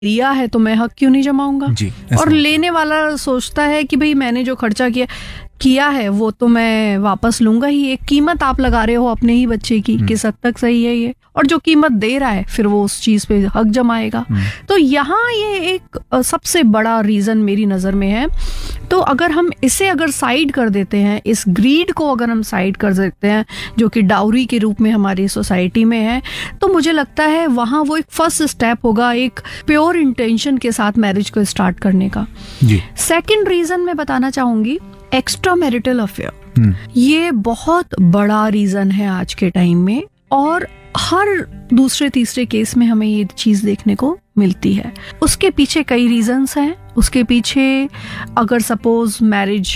दिया है तो मैं हक क्यों नहीं जमाऊंगा। जी, और लेने वाला सोचता है कि भाई मैंने जो खर्चा किया है वो तो मैं वापस लूंगा ही। एक कीमत आप लगा रहे हो अपने ही बच्चे की, किस हद तक सही है ये, और जो कीमत दे रहा है फिर वो उस चीज पे हक जमाएगा। तो यहाँ ये एक सबसे बड़ा रीजन मेरी नजर में है। तो अगर हम इसे अगर साइड कर देते हैं, इस ग्रीड को अगर हम साइड कर देते हैं जो कि डाउरी के रूप में हमारी सोसाइटी में है, तो मुझे लगता है वहाँ वो एक फर्स्ट स्टेप होगा एक प्योर इंटेंशन के साथ मैरिज को स्टार्ट करने का। सेकंड रीजन मैं बताना चाहूंगी, एक्स्ट्रा मैरिटल अफेयर। ये बहुत बड़ा रीजन है आज के टाइम में, और हर दूसरे तीसरे केस में हमें ये चीज देखने को मिलती है। उसके पीछे कई रीजंस हैं। उसके पीछे अगर सपोज मैरिज,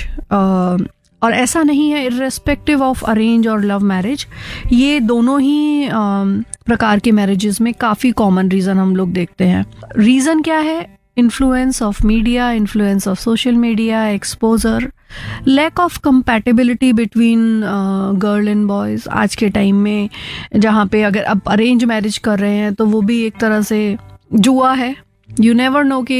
और ऐसा नहीं है इर्रेस्पेक्टिव ऑफ अरेंज और लव मैरिज, ये दोनों ही प्रकार के मैरिजेस में काफी कॉमन रीजन हम लोग देखते हैं। रीजन क्या है? Influence of media, influence of social media, exposure, lack of compatibility between girl and boys. आज के टाइम में जहाँ पे अगर आप अरेंज मैरिज कर रहे हैं तो वो भी एक तरह से जुआ है। यू नेवर नो कि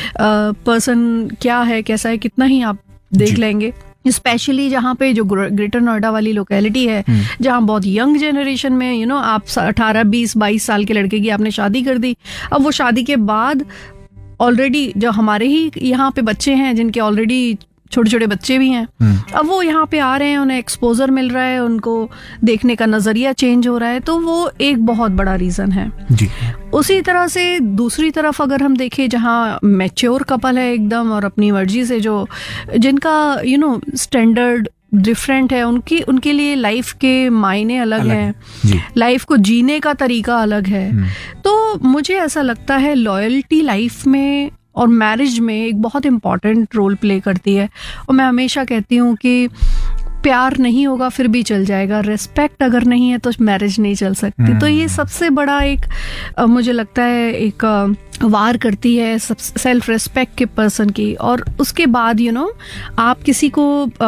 पर्सन क्या है, कैसा है, कितना ही आप देख लेंगे। स्पेशली जहाँ पे जो ग्रेटर नोएडा वाली लोकेलिटी है, जहाँ बहुत यंग जनरेशन में आप 18, 20, 22 साल के लड़के की आपने शादी कर दी। अब वो शादी के बाद ऑलरेडी जो हमारे ही यहाँ पे बच्चे हैं जिनके ऑलरेडी छोटे छोटे बच्चे भी हैं, अब वो यहाँ पे आ रहे हैं, उन्हें एक्सपोजर मिल रहा है, उनको देखने का नजरिया चेंज हो रहा है, तो वो एक बहुत बड़ा रीजन है जी। उसी तरह से दूसरी तरफ अगर हम देखें, जहाँ मैच्योर कपल है एकदम और अपनी मर्जी से जो जिनका स्टैंडर्ड डिफरेंट है, उनके लिए लाइफ के मायने अलग हैं, लाइफ को जीने का तरीका अलग है। तो मुझे ऐसा लगता है लॉयल्टी लाइफ में और मैरिज में एक बहुत इम्पॉर्टेंट रोल प्ले करती है। और मैं हमेशा कहती हूँ कि प्यार नहीं होगा फिर भी चल जाएगा, रेस्पेक्ट अगर नहीं है तो मैरिज नहीं चल सकती। तो ये सबसे बड़ा एक मुझे लगता है एक वार करती है सेल्फ रेस्पेक्ट के पर्सन की। और उसके बाद आप किसी को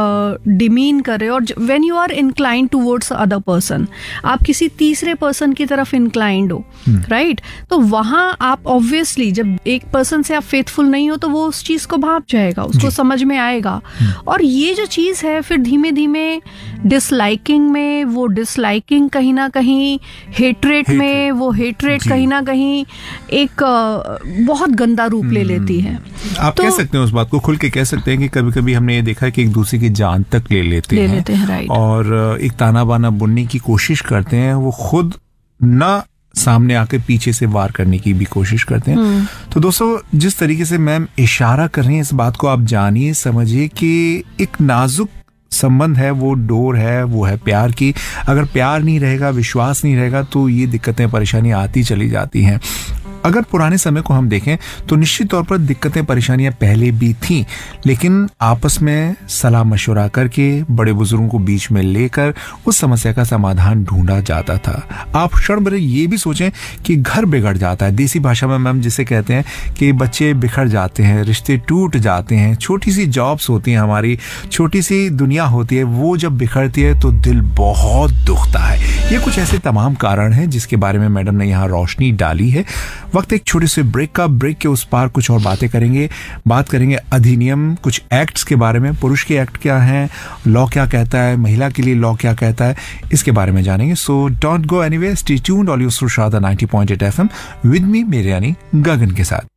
डिमीन कर रहे हो, और when you are inclined towards other person, आप किसी तीसरे पर्सन की तरफ इंक्लाइंड हो, राइट? तो वहां आप ऑब्वियसली जब एक पर्सन से आप फेथफुल नहीं हो तो वो उस चीज को भाप जाएगा, उसको समझ में आएगा। और ये जो चीज है फिर धीमे धीमे डिसलाइकिंग में, वो डिसलाइकिंग कहीं ना कहीं हेट्रेट में, वो हेट्रेट कहीं ना कहीं एक बहुत गंदा रूप ले लेती है। आप कह सकते हैं उस बात को खुल के कह सकते हैं कि कभी कभी हमने ये देखा है कि एक दूसरे की जान तक ले लेते हैं राइट। और एक ताना बाना बुनने की कोशिश करते हैं, वो खुद ना सामने आके पीछे से वार करने की भी कोशिश करते हैं। तो दोस्तों, जिस तरीके से मैम इशारा कर रही हैं इस बात को आप जानिए, समझिए कि एक नाजुक संबंध है, वो डोर है, वो है प्यार की। अगर प्यार नहीं रहेगा, विश्वास नहीं रहेगा, तो ये दिक्कतें परेशानियां आती चली जाती हैं। अगर पुराने समय को हम देखें तो निश्चित तौर पर दिक्कतें परेशानियां पहले भी थीं, लेकिन आपस में सलाह मशवरा करके बड़े बुजुर्गों को बीच में लेकर उस समस्या का समाधान ढूंढा जाता था। आप क्षण भर ये भी सोचें कि घर बिगड़ जाता है, देसी भाषा में मैम जिसे कहते हैं कि बच्चे बिखर जाते हैं, रिश्ते टूट जाते हैं, छोटी सी जॉब्स होती हैं, हमारी छोटी सी दुनिया होती है, वो जब बिखरती है तो दिल बहुत दुखता है। ये कुछ ऐसे तमाम कारण हैं जिसके बारे में मैडम ने यहाँ रोशनी डाली है। वक्त एक छोटे से ब्रेक का, ब्रेक के उस पार कुछ और बातें करेंगे। बात करेंगे अधिनियम, कुछ एक्ट्स के बारे में, पुरुष के एक्ट क्या हैं, लॉ क्या कहता है, महिला के लिए लॉ क्या कहता है, इसके बारे में जानेंगे। So don't go anywhere, stay tuned, all you श्रोता 90.8 FM विद मी मेरे यानी गगन के साथ।